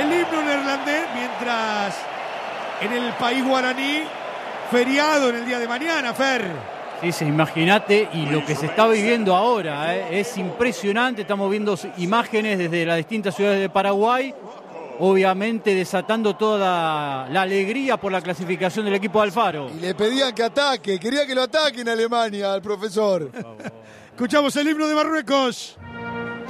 el himno neerlandés, mientras en el país guaraní, feriado en el día de mañana, Fer. Sí, imagínate, y lo que se está viviendo ahora es impresionante. Estamos viendo imágenes desde las distintas ciudades de Paraguay, obviamente desatando toda la alegría por la clasificación del equipo de Alfaro. Y le pedían que ataque, quería que lo ataquen a Alemania al profesor. Escuchamos el himno de Marruecos.